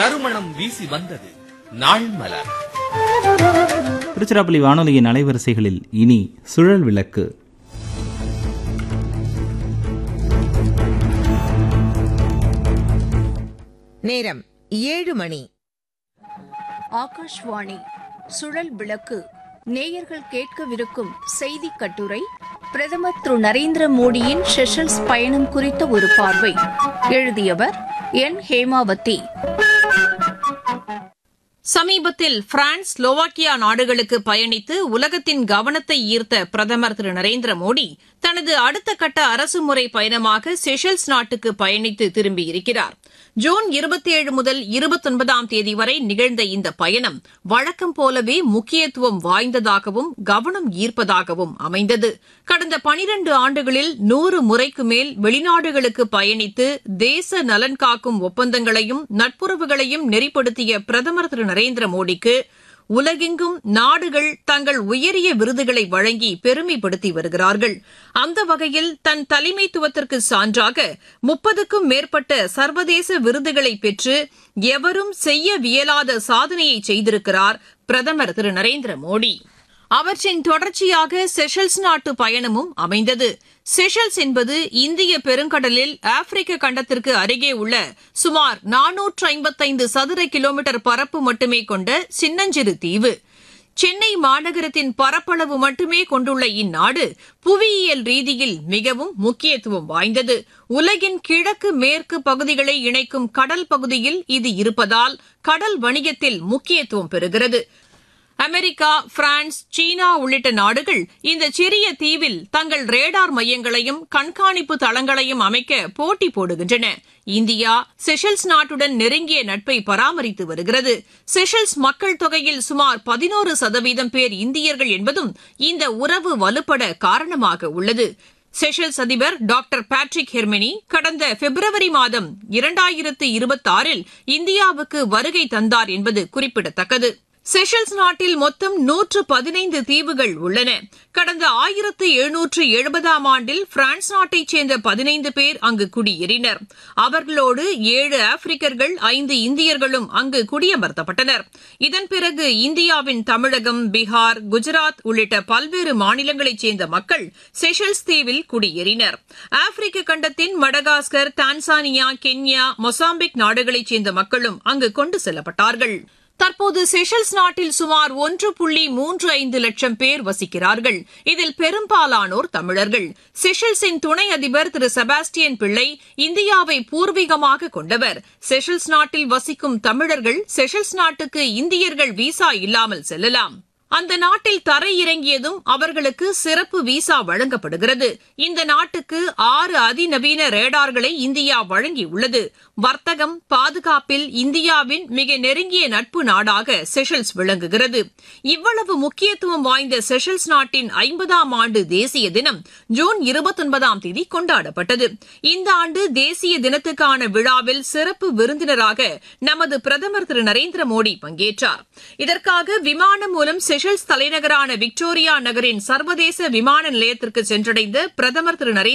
நறுமணம் வீசி வந்தது நாள் மலர். திருச்சிராப்பள்ளி வானொலியின் அலைவரிசைகளில் இனி சுழல் விளக்கு. நேரம் 7 மணி. ஆகாஷ்வாணி சுழல் விளக்கு. நேயர்கள் கேட்கவிருக்கும் செய்தி கட்டுரை பிரதமர் திரு நரேந்திர மோடியின் செஷல்ஸ் பயணம் குறித்த ஒரு பார்வை. எழுதியவர் என் ஹேமாவதி. சமீபத்தில் பிரான்ஸ், ஸ்லோவாக்கியா நாடுகளுக்கு பயணித்து உலகத்தின் கவனத்தை ஈர்த்த பிரதமர் திரு நரேந்திர மோடி தனது அடுத்த கட்ட அரசுமுறை பயணமாக செஷல்ஸ் நாட்டுக்கு பயணித்து திரும்பியிருக்கிறார். ஜூன் 27 முதல் 29ஆம் தேதி வரை நிகழ்ந்த இந்த பயணம் வழக்கம் போலவே முக்கியத்துவம் வாய்ந்ததாகவும் கவனம் ஈர்ப்பதாகவும் அமைந்தது. கடந்த 12 ஆண்டுகளில் 100 முறைக்கு மேல் வெளிநாடுகளுக்கு பயணித்து தேச நலன் காக்கும் ஒப்பந்தங்களையும் நட்புறவுகளையும் நெறிப்படுத்திய பிரதமர் திரு நரேந்திர மோடிக்கு உலகெங்கும் நாடுகள் தங்கள் உயரிய விருதுகளை வழங்கி பெருமைப்படுத்தி வருகிறார்கள். அந்த வகையில் தன் தலைமைத்துவத்திற்கு சான்றாக 30க்கும் மேற்பட்ட சர்வதேச விருதுகளை பெற்று எவரும் செய்யவியலாத சாதனையை செய்திருக்கிறார் பிரதமர் திரு நரேந்திர மோடி. அவற்றின் தொடர்ச்சியாக செஷல்ஸ் நாட்டு பயணமும் அமைந்தது. செஷல்ஸ் என்பது இந்திய பெருங்கடலில் ஆப்பிரிக்க கண்டத்திற்கு அருகே உள்ள சுமார் 455 சதுர கிலோமீட்டர் பரப்பு மட்டுமே கொண்ட சின்னஞ்சிறு தீவு. சென்னை மாநகரத்தின் பரப்பளவு மட்டுமே கொண்டுள்ள இந்நாடு புவியியல் ரீதியில் மிகவும் முக்கியத்துவம் வாய்ந்தது. உலகின் கிழக்கு மேற்கு பகுதிகளை இணைக்கும் கடல் பகுதியில் இது இருப்பதால் கடல் வணிகத்தில் முக்கியத்துவம் பெறுகிறது. அமெரிக்கா, பிரான்ஸ், சீனா உள்ளிட்ட நாடுகள் இந்த சிறிய தீவில் தங்கள் ரேடார் மையங்களையும் கண்காணிப்பு தளங்களையும் அமைக்க போட்டி போடுகின்றன. இந்தியா செஷல்ஸ் நாட்டுடன் நெருங்கிய நட்பை பராமரித்து வருகிறது. செஷல்ஸ் மக்கள் தொகையில் சுமார் 11% பேர் இந்தியர்கள் என்பதும் இந்த உறவு வலுப்பட காரணமாக உள்ளது. செஷல்ஸ் அதிபர் டாக்டர் பேட்ரிக் ஹெர்மினி கடந்த பிப்ரவரி மாதம் 2026இல் இந்தியாவுக்கு வருகை தந்தார் என்பது குறிப்பிடத்தக்கது. செஷல்ஸ் நாட்டில் மொத்தம் 115 தீவுகள் உள்ளன. கடந்த 1770ஆம் ஆண்டில் பிரான்ஸ் நாட்டைச் சேர்ந்த 15 பேர் அங்கு குடியேறினர். அவர்களோடு 7 ஆப்பிரிக்கர்கள், 5 இந்தியர்களும் அங்கு குடியமர்த்தப்பட்டனர். இதன் பிறகு இந்தியாவின் தமிழகம், பீகார், குஜராத் உள்ளிட்ட பல்வேறு மாநிலங்களைச் சேர்ந்த மக்கள் செஷல்ஸ் தீவில் குடியேறினர். ஆப்பிரிக்க கண்டத்தின் மடகாஸ்கர், தான்சானியா, கென்யா, மொசாம்பிக் நாடுகளைச் சேர்ந்த மக்களும் அங்கு கொண்டு செல்லப்பட்டார்கள். தற்போது செஷல்ஸ் நாட்டில் சுமார் 1.35 லட்சம் பேர் வசிக்கிறார்கள். இதில் பெரும்பாலானோர் தமிழர்கள். செஷல்ஸின் துணை அதிபர் திரு செபாஸ்டியன் பிள்ளை இந்தியாவை பூர்வீகமாக கொண்டவர். செஷல்ஸ் நாட்டில் வசிக்கும் தமிழர்கள் செஷல்ஸ் நாட்டுக்கு இந்தியர்கள் விசா இல்லாமல் செல்லலாம். அந்த நாட்டில் தரையிறங்கியதும் அவர்களுக்கு சிறப்பு விசா வழங்கப்படுகிறது. இந்த நாட்டுக்கு 6 அதிநவீன ரேடார்களை இந்தியா வழங்கியுள்ளது. வர்த்தகம், பாதுகாப்பில் இந்தியாவின் மிக நெருங்கிய நட்பு நாடாக செஷல்ஸ் விளங்குகிறது. இவ்வளவு முக்கியத்துவம் வாய்ந்த செஷல்ஸ் நாட்டின் 50ஆம் ஆண்டு தேசிய தினம் ஜூன் 29ஆம் தேதி கொண்டாடப்பட்டது. இந்த ஆண்டு தேசிய தினத்துக்கான விழாவில் சிறப்பு விருந்தினராக நமது பிரதமர் திரு நரேந்திர மோடி பங்கேற்றார். இதற்காக விமானம் மூலம் செஷல்ஸ் தலைநகரான விக்டோரியா நகரின் சர்வதேச விமான நிலையத்திற்கு சென்றடைந்த பிரதமர் திரு நரேந்திர